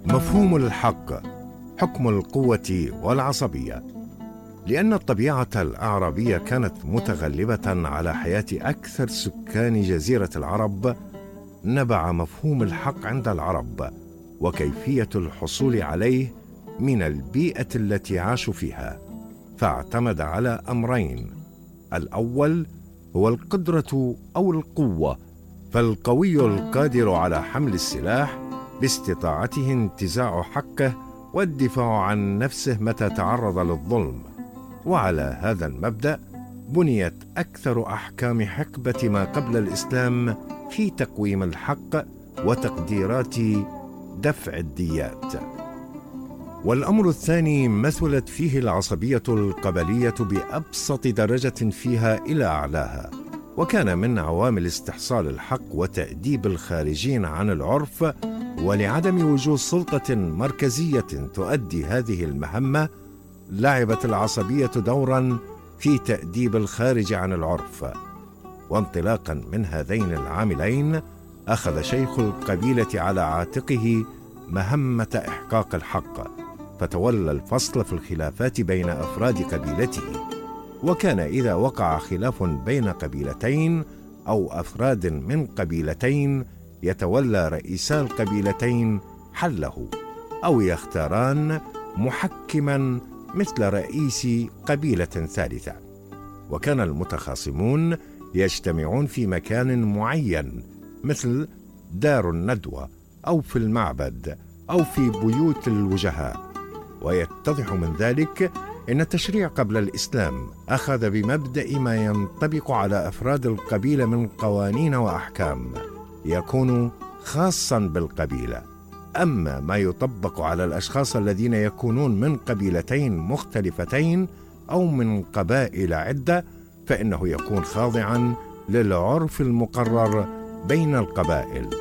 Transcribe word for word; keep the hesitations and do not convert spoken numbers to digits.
مفهوم الحق، حكم القوة والعصبية. لأن الطبيعة الأعرابية كانت متغلبة على حياة أكثر سكان جزيرة العرب، نبع مفهوم الحق عند العرب وكيفية الحصول عليه من البيئة التي عاشوا فيها، فاعتمد على أمرين: الأول هو القدرة أو القوة، فالقوي القادر على حمل السلاح باستطاعته انتزاع حقه والدفاع عن نفسه متى تعرض للظلم. وعلى هذا المبدأ بنيت أكثر أحكام حقبة ما قبل الإسلام في تقويم الحق وتقديرات دفع الديات. والأمر الثاني مثلت فيه العصبية القبلية بأبسط درجة فيها إلى أعلاها، وكان من عوامل استحصال الحق وتأديب الخارجين عن العرف، ولعدم وجود سلطة مركزية تؤدي هذه المهمة لعبت العصبية دورا في تأديب الخارج عن العرف. وانطلاقا من هذين العاملين أخذ شيخ القبيلة على عاتقه مهمة إحقاق الحق، فتولى الفصل في الخلافات بين أفراد قبيلته. وكان إذا وقع خلاف بين قبيلتين أو أفراد من قبيلتين يتولى رئيسا القبيلتين حله، أو يختاران محكما مثل رئيس قبيلة ثالثة. وكان المتخاصمون يجتمعون في مكان معين مثل دار الندوة أو في المعبد أو في بيوت الوجهاء. ويتضح من ذلك إن التشريع قبل الإسلام أخذ بمبدأ ما ينطبق على أفراد القبيلة من قوانين وأحكام يكون خاصا بالقبيلة، أما ما يطبق على الأشخاص الذين يكونون من قبيلتين مختلفتين أو من قبائل عدة فإنه يكون خاضعا للعرف المقرر بين القبائل.